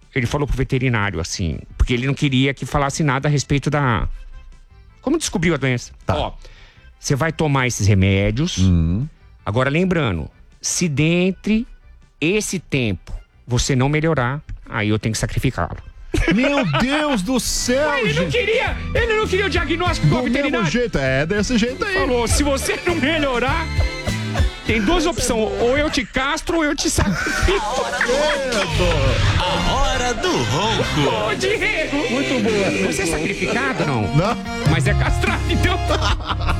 ele falou pro veterinário, assim, porque ele não queria que falasse nada a respeito da... Como descobriu a doença? Tá. Ó, você vai tomar esses remédios. Agora, lembrando, se dentre esse tempo você não melhorar, aí eu tenho que sacrificá-lo. Meu Deus do céu, Ele não queria o diagnóstico do veterinário. mesmo jeito, desse jeito aí. Falou, se você não melhorar, tem duas opções, ou eu te castro ou eu te sacrifico. A hora do ronco. Ô, Diego! Muito boa. Você é sacrificado, não? Não. Mas é castrado, então.